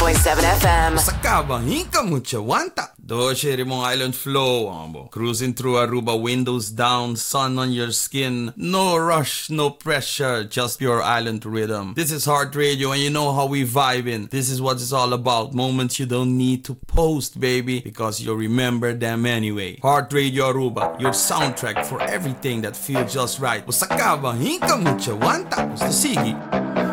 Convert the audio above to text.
106.7 FM. Sacaba, hinka mucha wanta. Doce Rimong Island flow, ambo. Cruising through Aruba, windows down, sun on your skin. No rush, no pressure, just pure island rhythm. This is Heart Radio, and you know how we vibing. This is what it's all about. Moments you don't need to post, baby, because you'll remember them anyway. Heart Radio Aruba, your soundtrack for everything that feels just right. Sacaba, hinka mucha wanta. It's the Sigi.